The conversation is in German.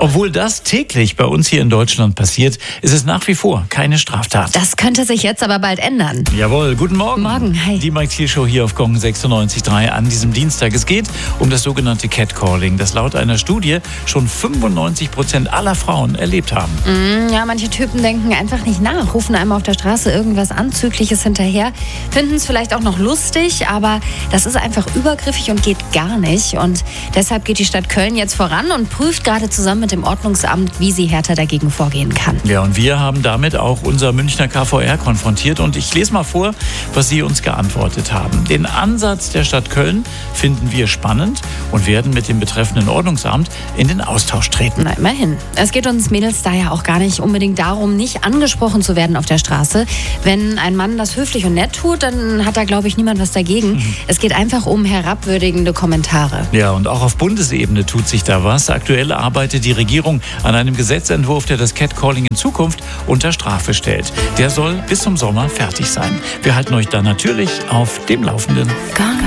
Obwohl das täglich bei uns hier in Deutschland passiert, ist es nach wie vor keine Straftat. Das könnte sich jetzt aber bald ändern. Jawohl, guten Morgen. Morgen, hi. Die Mike Thiel Show hier auf Gong 96.3 an diesem Dienstag. Es geht um das sogenannte Catcalling, das laut einer Studie schon 95% aller Frauen erlebt haben. Ja, manche Typen denken einfach nicht nach, rufen einem auf der Straße irgendwas Anzügliches hinterher, finden es vielleicht auch noch lustig, aber das ist einfach übergriffig und geht gar nicht. Und deshalb geht die Stadt Köln jetzt voran und prüft gerade zusammen mit dem Ordnungsamt, wie sie härter dagegen vorgehen kann. Ja, und wir haben damit auch unser Münchner KVR konfrontiert und ich lese mal vor, was sie uns geantwortet haben. Den Ansatz der Stadt Köln finden wir spannend und werden mit dem betreffenden Ordnungsamt in den Austausch treten. Na, immerhin. Es geht uns Mädels da ja auch gar nicht unbedingt darum, nicht angesprochen zu werden auf der Straße. Wenn ein Mann das höflich und nett tut, dann hat da, glaube ich, niemand was dagegen. Es geht einfach um herabwürdigende Kommentare. Ja, und auch auf Bundesebene tut sich da was. Aktuell arbeitet die Regierung an einem Gesetzentwurf, der das Catcalling in Zukunft unter Strafe stellt. Der soll bis zum Sommer fertig sein. Wir halten euch da natürlich auf dem Laufenden.